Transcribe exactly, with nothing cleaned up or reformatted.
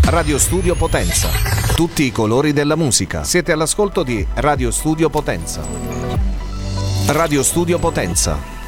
Radio Studio Potenza. Tutti i colori della musica. Siete all'ascolto di Radio Studio Potenza. Radio Studio Potenza.